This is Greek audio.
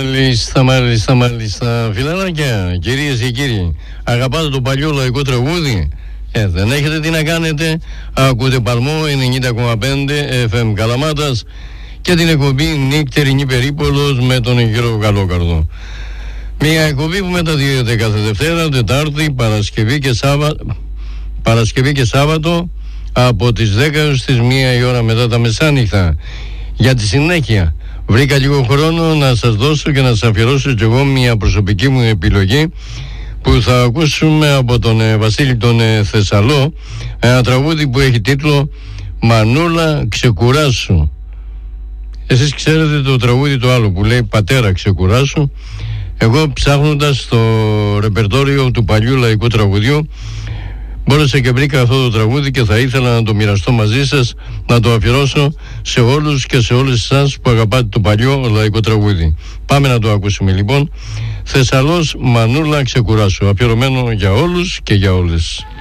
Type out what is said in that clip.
Μάλιστα. Φιλαράκια, κυρίες και κύριοι, αγαπάτε το παλιό λαϊκό τραγούδι? Δεν έχετε τι να κάνετε. Ακούτε Παλμό 90,5 FM Καλαμάτας και την εκπομπή Νύκτερινή Περίπολος με τον Γιώργο Καλόκαρδο. Μια εκπομπή που μεταδίδεται κάθε Δευτέρα, Τετάρτη, Παρασκευή και Σάββατο από τις 10 έως τις 1 η ώρα μετά τα μεσάνυχτα. Για τη συνέχεια βρήκα λίγο χρόνο να σας δώσω και να σας αφιερώσω κι εγώ μια προσωπική μου επιλογή που θα ακούσουμε από τον Βασίλη τον Θεσσαλό, ένα τραγούδι που έχει τίτλο «Μανούλα ξεκουράσου». Εσείς ξέρετε το τραγούδι το άλλο που λέει «Πατέρα ξεκουράσου». Εγώ ψάχνοντας το ρεπερτόριο του παλιού λαϊκού τραγουδιού μπόρεσα και βρήκα αυτό το τραγούδι και θα ήθελα να το μοιραστώ μαζί σας, να το αφιερώσω σε όλους και σε όλες εσάς που αγαπάτε το παλιό λαϊκό τραγούδι. Πάμε να το ακούσουμε λοιπόν. Θεσσαλός, Μανούλα ξεκουράσου, αφιερωμένο για όλους και για όλες.